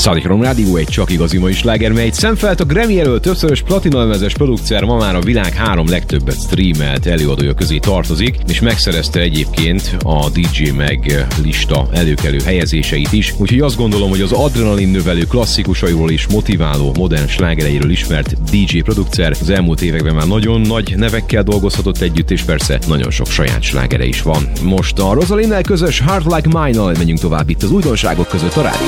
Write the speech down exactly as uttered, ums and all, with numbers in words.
Szállítom Rádió egy csak igazi mai sláger, mely szemfelt a Grammy jelölt többszörös platinalemezes producer, ma már a világ három legtöbbet streamelt előadója közé tartozik, és megszerezte egyébként a dé dzsé Mag lista előkelő helyezéseit is, úgyhogy azt gondolom, hogy az adrenalin növelő klasszikusairól és motiváló modern slágereiről ismert dé dzsé producer az elmúlt években már nagyon nagy nevekkel dolgozhatott együtt, és persze nagyon sok saját slágere is van. Most a Rosalinnel közös Heart Like Mine-nal menjünk tovább itt az újdonságok között a rádió.